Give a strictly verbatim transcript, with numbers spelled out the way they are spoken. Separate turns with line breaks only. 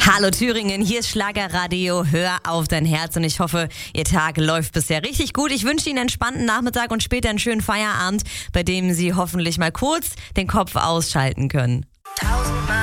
Hallo Thüringen, hier ist Schlagerradio, hör auf dein Herz und ich hoffe, Ihr Tag läuft bisher richtig gut. Ich wünsche Ihnen einen entspannten Nachmittag und später einen schönen Feierabend, bei dem Sie hoffentlich mal kurz den Kopf ausschalten können.